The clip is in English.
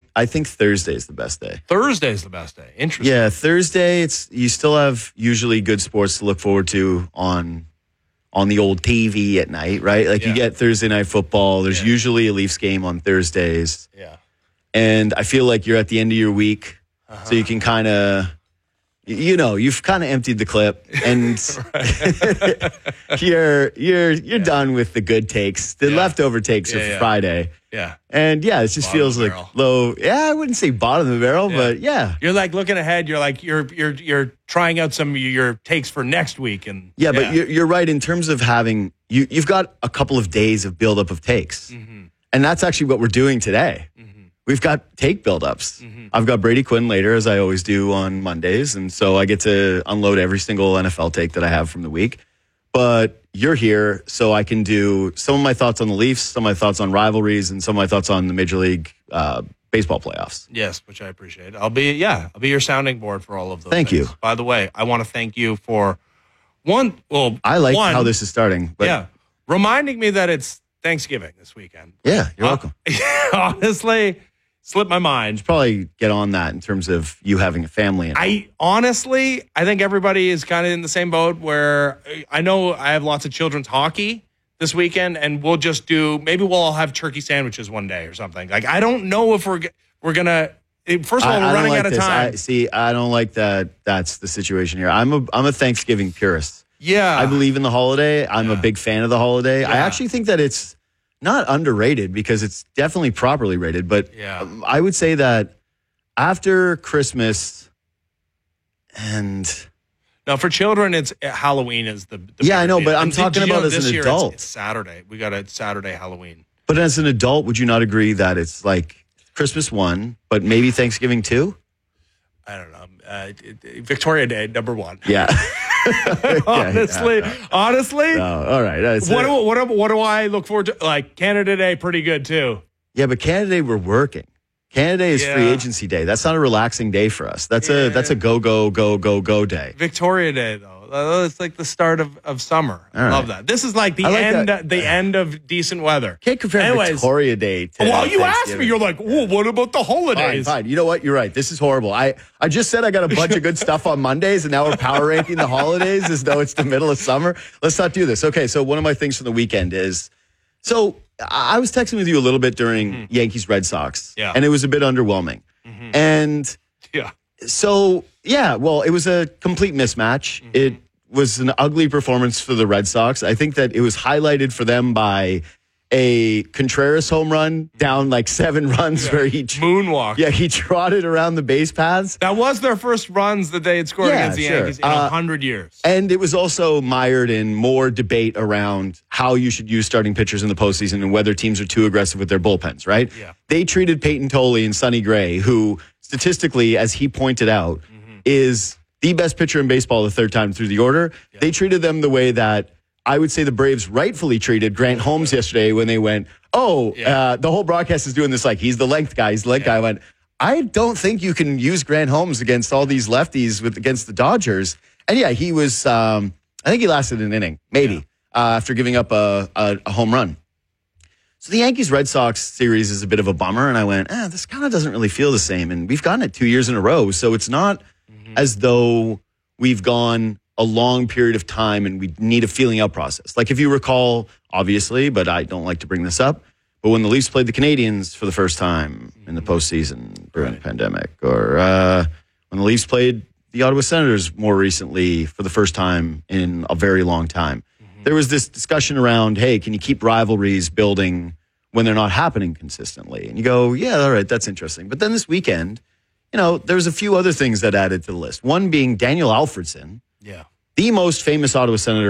I think Thursday is the best day. Thursday's the best day. Interesting. Yeah, Thursday, you still have usually good sports to look forward to on the old TV at night, right? Like you get Thursday night football. There's usually a Leafs game on Thursdays. Yeah. And I feel like you're at the end of your week, so you can kind of, you've kind of emptied the clip, and you're done with the good takes. The leftover takes are for Friday. Yeah. And it just Bottom feels like barrel. low. Yeah, I wouldn't say bottom of the barrel, but yeah. You're like looking ahead. You're like you're trying out some of your takes for next week, and but you're right in terms of having you've got a couple of days of buildup of takes, and that's actually what we're doing today. We've got take buildups. I've got Brady Quinn later, as I always do on Mondays, and so I get to unload every single NFL take that I have from the week. But you're here, so I can do some of my thoughts on the Leafs, some of my thoughts on rivalries, and some of my thoughts on the Major League Baseball playoffs. Yes, which I appreciate. I'll be your sounding board for all of those. Thank things. you. By the way, I want to thank you for one. Well, I like how this is starting. But reminding me that it's Thanksgiving this weekend. Yeah, you're welcome. Honestly, slipped my mind. Probably get on that in terms of you having a family. I think everybody is kind of in the same boat where I know I have lots of children's hockey this weekend, and we'll all have turkey sandwiches one day or something. Like, I don't know if we're going to, first of all, we're running out of time. I don't like that. That's the situation here. I'm a Thanksgiving purist. Yeah. I believe in the holiday. I'm a big fan of the holiday. Yeah. I actually think that it's not underrated because it's definitely properly rated, but I would say that after Christmas and... No, for children, it's Halloween is the I know, but I'm talking about as an adult. It's Saturday. We got a Saturday Halloween. But as an adult, would you not agree that it's like Christmas 1, but maybe Thanksgiving 2? I don't know. Victoria Day, number 1. Yeah. Honestly. No, all right. What do I look forward to? Like, Canada Day, pretty good too. Yeah, but Canada Day, we're working. Canada Day is free agency day. That's not a relaxing day for us. That's a go day. Victoria Day, though. It's like the start of summer. I love that. This is like the end of decent weather. Can't compare Victoria Day to you asked me. You're like, oh, what about the holidays? Fine. You know what? You're right. This is horrible. I just said I got a bunch of good stuff on Mondays, and now we're power ranking the holidays as though it's the middle of summer. Let's not do this. Okay, so one of my things from the weekend is, I was texting with you a little bit during Yankees Red Sox, and it was a bit underwhelming. And it was a complete mismatch. It was an ugly performance for the Red Sox. I think that it was highlighted for them by a Contreras home run down like 7 runs where he moonwalked. Yeah, he trotted around the base paths. That was their first runs that they had scored against the Yankees in 100 years. And it was also mired in more debate around how you should use starting pitchers in the postseason and whether teams are too aggressive with their bullpens, right? Yeah. They treated Peyton Tolle and Sonny Gray, who statistically, as he pointed out, is the best pitcher in baseball the third time through the order. Yeah. They treated them the way that I would say the Braves rightfully treated Grant Holmes yesterday when they went, the whole broadcast is doing this like he's the length guy. He's the length guy. I went, I don't think you can use Grant Holmes against all these lefties against the Dodgers. And he was, I think he lasted an inning, maybe, after giving up a home run. So the Yankees-Red Sox series is a bit of a bummer. And I went, this kind of doesn't really feel the same. And we've gotten it 2 years in a row. So it's not as though we've gone a long period of time and we need a feeling out process. Like if you recall, obviously, but I don't like to bring this up, but when the Leafs played the Canadians for the first time in the postseason during the pandemic, or when the Leafs played the Ottawa Senators more recently for the first time in a very long time, there was this discussion around, hey, can you keep rivalries building when they're not happening consistently? And you go, yeah, all right, that's interesting. But then this weekend, there's a few other things that added to the list. One being Daniel Alfredsson, the most famous Ottawa Senator